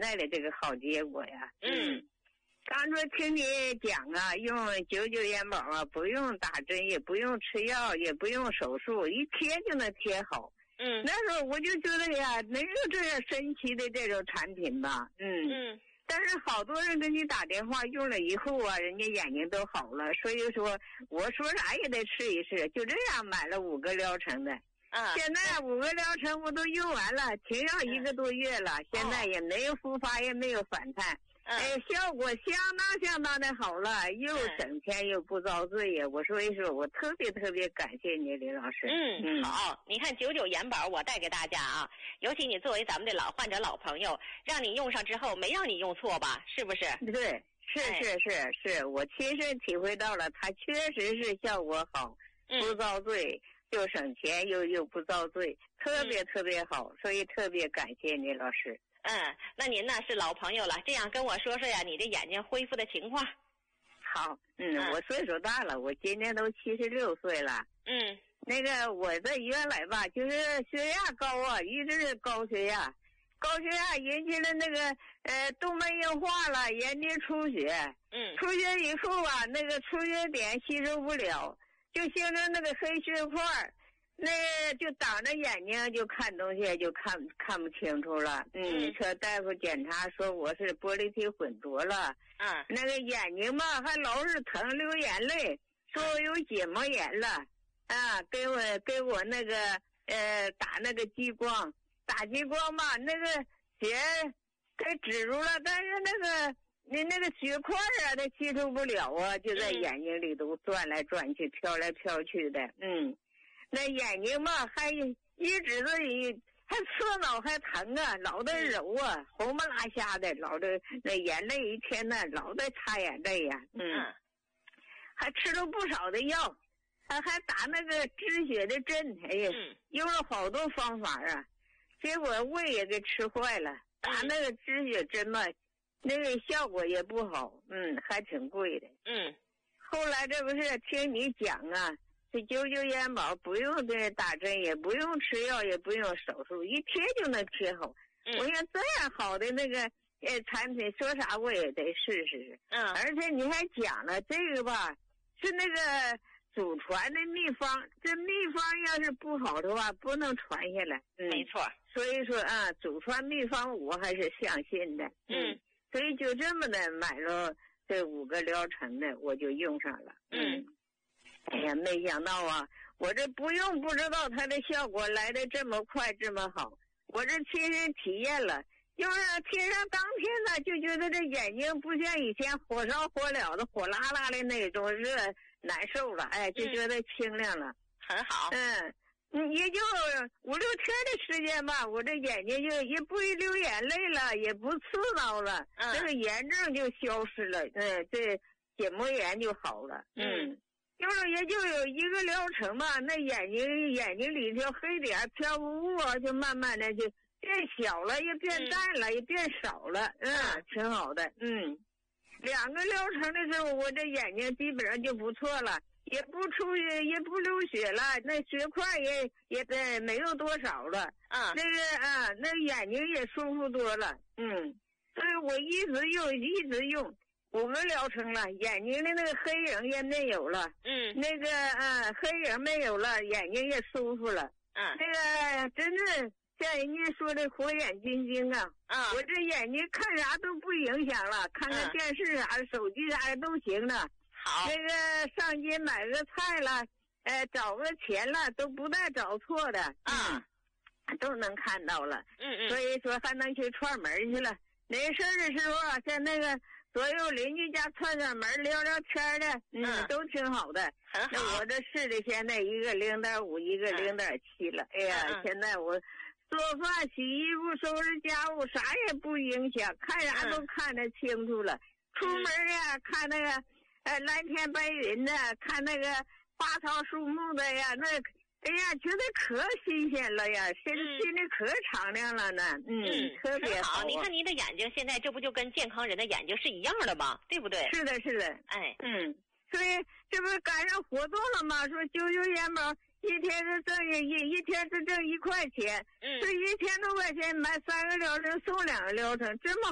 在的这个好结果呀。刚说听你讲啊，用99元宝啊，不用打针，也不用吃药，也不用手术，一贴就能贴好。那时候我就觉得呀，能有这样神奇的这种产品吧。但是好多人给你打电话用了以后啊，人家眼睛都好了，所以说我说啥也得试一试，就这样买了5个疗程的。现在5个疗程我都用完了，停药1个多月了，现在也没有复发，也没有反弹。效果相当的好了，又省钱又不遭罪呀！所以说我特别感谢你，李老师。 好，你看99元宝我带给大家啊，尤其你作为咱们的老患者、老朋友，让你用上之后没让你用错吧？是不是？ 对，是，我亲身体会到了，它确实是效果好，不遭罪，又省钱又不遭罪，特别好，所以特别感谢你，老师。 那您呢是老朋友了，这样跟我说呀，你的眼睛恢复的情况。 好，我岁数大了，我今年都76岁了。那个我在原来吧，就是血压高啊，一直是高血压引起了那个动脉硬化了，眼睛出血。出血以后啊，那个出血点吸收不了，就形成那个黑血块。那就挡着眼睛，就看东西就看不清楚了。说大夫检查说我是玻璃体混浊了。那个眼睛嘛还老是疼，流眼泪，说我有结膜炎了。给我那个打那个激光，打激光吧，那个血给止住了，但是那个血块啊，它吸收不了啊，就在眼睛里头转来转去，飘来飘去的。那眼睛嘛还一直的还刺挠还疼啊，老得揉啊，红不拉瞎的，老的那眼泪一天呢，老得擦眼泪呀。还吃了不少的药，还打那个止血的针，用了好多方法啊，结果胃也给吃坏了，打那个止血针嘛，那个效果也不好，还挺贵的。后来这不是听你讲啊，这99元宝不用这打针，也不用吃药，也不用手术，一贴就能贴好。我想这样好的那个产品，说啥我也得试试。而且你还讲了这个吧，是那个祖传的秘方，这秘方要是不好的话，不能传下来。 没错。 所以说祖传秘方我还是相信的。所以就这么的买了这5个疗程的，我就用上了。哎呀，没想到啊，我这不用不知道它的效果来得这么快这么好，我这亲身体验了，用上贴上当天呢，就觉得这眼睛不像以前火烧火燎的火辣辣的那种热难受了，就觉得清亮了， 很好。 也就5-6天的时间吧，我这眼睛就也不流眼泪了，也不刺挠了，这个炎症就消失了，这结膜炎就好了。用了也就有1个疗程吧，那眼睛里头黑点飘雾啊，就慢慢的就变小了，也变淡了，也变少了。挺好的。2个疗程的时候，我这眼睛基本上就不错了，也不出血，也不流血了，那血块也没有多少了。那眼睛也舒服多了。所以我一直用5个疗程了，眼睛的那个黑影也没有了。那个黑影没有了，眼睛也舒服了。那个真是像人家说的火眼金睛啊。我这眼睛看啥都不影响了，看看电视啥的，手机啥的都行了。 好。 那个上街买个菜了，找个钱了，都不带找错的。都能看到了。所以说还能去串门去了。没事的时候啊，在那个所有邻居家串串门聊聊天的，都挺好的。 很好。 那我这视力现在一个0.5，一个0.7了。哎呀，现在我做饭、洗衣服、收拾家务啥也不影响，看啥都看得清楚了。出门啊，看那个蓝天白云的，看那个花草树木的呀，那哎呀，觉得可新鲜了呀，心里可敞亮了呢。特别好。 你看您的眼睛现在这不就跟健康人的眼睛是一样的吗？对不对？ 是的。所以这不是赶上活动了吗？说99元宝一天是挣一天是挣1块钱，这1000多块钱买3个疗程送2个疗程，这么